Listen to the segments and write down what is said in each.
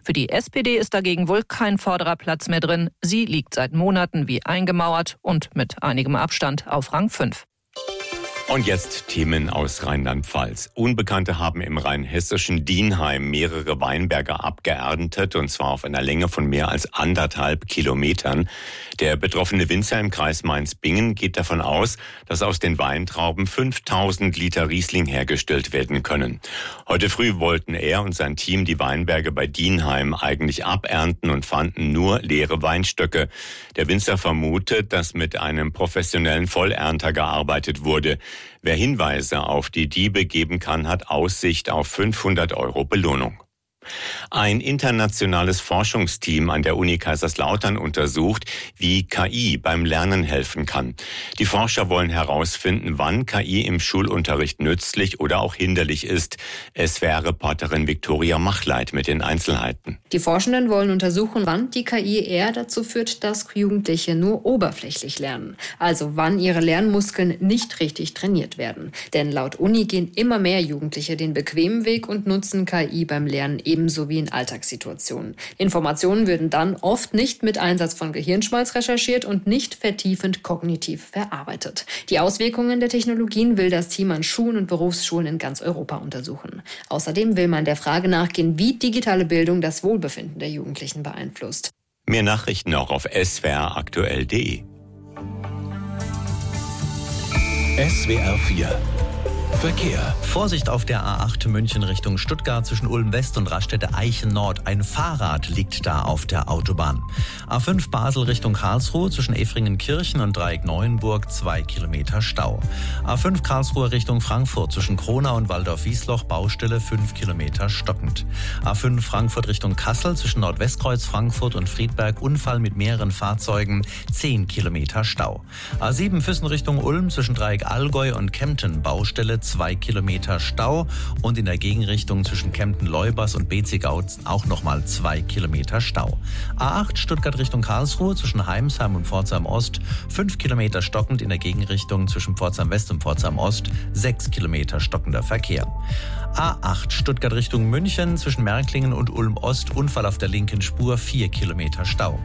Für die SPD ist dagegen wohl kein vorderer Platz mehr drin. Sie liegt seit Monaten wie eingemauert und mit einigem Abstand auf Rang 5. Und jetzt Themen aus Rheinland-Pfalz. Unbekannte haben im rheinhessischen Dienheim mehrere Weinberge abgeerntet, und zwar auf einer Länge von mehr als 1,5 Kilometern. Der betroffene Winzer im Kreis Mainz-Bingen geht davon aus, dass aus den Weintrauben 5000 Liter Riesling hergestellt werden können. Heute früh wollten er und sein Team die Weinberge bei Dienheim eigentlich abernten und fanden nur leere Weinstöcke. Der Winzer vermutet, dass mit einem professionellen Vollernter gearbeitet wurde. Wer Hinweise auf die Diebe geben kann, hat Aussicht auf 500 € Belohnung. Ein internationales Forschungsteam an der Uni Kaiserslautern untersucht, wie KI beim Lernen helfen kann. Die Forscher wollen herausfinden, wann KI im Schulunterricht nützlich oder auch hinderlich ist. SWR-Reporterin Viktoria Machleit mit den Einzelheiten. Die Forschenden wollen untersuchen, wann die KI eher dazu führt, dass Jugendliche nur oberflächlich lernen. Also wann ihre Lernmuskeln nicht richtig trainiert werden. Denn laut Uni gehen immer mehr Jugendliche den bequemen Weg und nutzen KI beim Lernen ebenso wie in Alltagssituationen. Informationen würden dann oft nicht mit Einsatz von Gehirnschmalz recherchiert und nicht vertiefend kognitiv verarbeitet. Die Auswirkungen der Technologien will das Team an Schulen und Berufsschulen in ganz Europa untersuchen. Außerdem will man der Frage nachgehen, wie digitale Bildung das Wohlbefinden der Jugendlichen beeinflusst. Mehr Nachrichten auch auf swraktuell.de. SWR 4 Verkehr. Vorsicht auf der A8 München Richtung Stuttgart zwischen Ulm West und Raststätte Eichen Nord. Ein Fahrrad liegt da auf der Autobahn. A5 Basel Richtung Karlsruhe zwischen Efringenkirchen und Dreieck Neuenburg 2 Kilometer Stau. A5 Karlsruhe Richtung Frankfurt zwischen Kronau und Waldorf-Wiesloch Baustelle 5 Kilometer stockend. A5 Frankfurt Richtung Kassel zwischen Nordwestkreuz Frankfurt und Friedberg Unfall mit mehreren Fahrzeugen 10 Kilometer Stau. A7 Füssen Richtung Ulm zwischen Dreieck Allgäu und Kempten Baustelle 2 Kilometer Stau und in der Gegenrichtung zwischen Kempten-Leubers und Betzigau auch nochmal 2 Kilometer Stau. A8 Stuttgart Richtung Karlsruhe zwischen Heimsheim und Pforzheim Ost 5 Kilometer stockend, in der Gegenrichtung zwischen Pforzheim West und Pforzheim Ost 6 Kilometer stockender Verkehr. A8 Stuttgart Richtung München zwischen Märklingen und Ulm Ost Unfall auf der linken Spur 4 Kilometer Stau.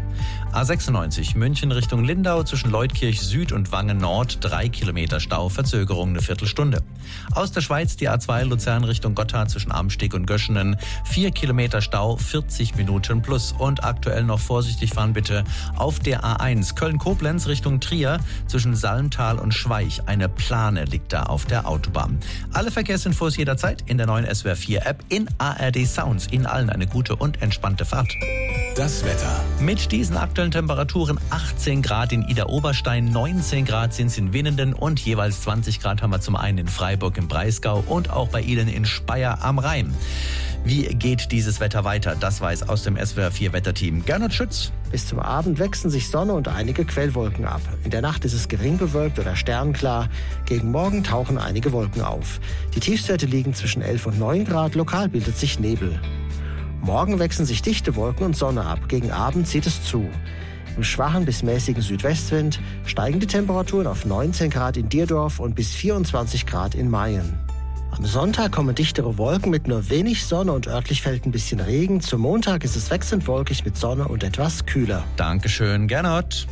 A96 München Richtung Lindau zwischen Leutkirch Süd und Wangen Nord 3 Kilometer Stau, Verzögerung eine Viertelstunde. Aus der Schweiz die A2 Luzern Richtung Gotthard zwischen Amsteg und Göschenen 4 Kilometer Stau, 40 Minuten plus. Und aktuell noch vorsichtig fahren bitte auf der A1 Köln-Koblenz Richtung Trier zwischen Salmtal und Schweich. Eine Plane liegt da auf der Autobahn. Alle Verkehrsinfos jederzeit in der neuen SWR 4 App, in ARD Sounds. Ihnen allen eine gute und entspannte Fahrt. Das Wetter. Mit diesen aktuellen Temperaturen 18 Grad in Idar-Oberstein, 19 Grad sind es in Winnenden und jeweils 20 Grad haben wir zum einen in Freiburg im Breisgau und auch bei Ihnen in Speyer am Rhein. Wie geht dieses Wetter weiter? Das weiß aus dem SWR 4 Wetterteam Gernot Schütz. Bis zum Abend wechseln sich Sonne und einige Quellwolken ab. In der Nacht ist es gering bewölkt oder sternklar. Gegen Morgen tauchen einige Wolken auf. Die Tiefstwerte liegen zwischen 11 und 9 Grad. Lokal bildet sich Nebel. Morgen wechseln sich dichte Wolken und Sonne ab. Gegen Abend zieht es zu. Im schwachen bis mäßigen Südwestwind steigen die Temperaturen auf 19 Grad in Dierdorf und bis 24 Grad in Mayen. Am Sonntag kommen dichtere Wolken mit nur wenig Sonne und örtlich fällt ein bisschen Regen. Zum Montag ist es wechselnd wolkig mit Sonne und etwas kühler. Dankeschön, Gernot.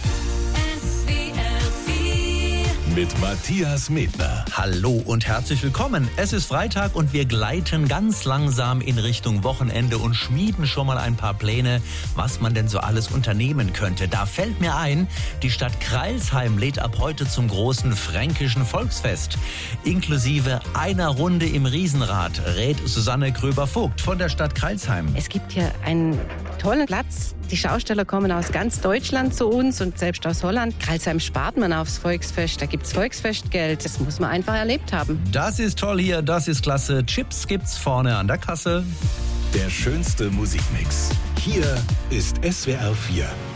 Mit Matthias Medner. Hallo und herzlich willkommen. Es ist Freitag und wir gleiten ganz langsam in Richtung Wochenende und schmieden schon mal ein paar Pläne, was man denn so alles unternehmen könnte. Da fällt mir ein, die Stadt Crailsheim lädt ab heute zum großen fränkischen Volksfest. Inklusive einer Runde im Riesenrad rät Susanne Gröber-Vogt von der Stadt Crailsheim. Es gibt hier einen tollen Platz. Die Schausteller kommen aus ganz Deutschland zu uns und selbst aus Holland. Crailsheim spart man aufs Volksfest. Da gibt's Volksfestgeld. Das muss man einfach erlebt haben. Das ist toll hier, das ist klasse. Chips gibt's vorne an der Kasse. Der schönste Musikmix. Hier ist SWR 4.